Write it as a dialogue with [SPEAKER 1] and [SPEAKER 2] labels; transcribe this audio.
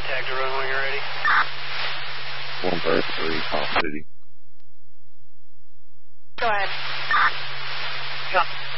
[SPEAKER 1] attack to run when you're ready.
[SPEAKER 2] 153, Pop City.
[SPEAKER 3] Go ahead.
[SPEAKER 1] Yeah.